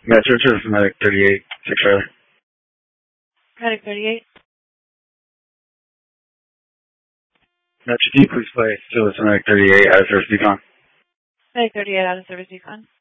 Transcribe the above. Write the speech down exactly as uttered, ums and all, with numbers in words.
Yeah, Church is Medic thirty-eight, six trailer. Medic thirty-eight. Metro D, please play. Still, it's Medic thirty-eight, out of service decon. Medic thirty-eight out of service decon.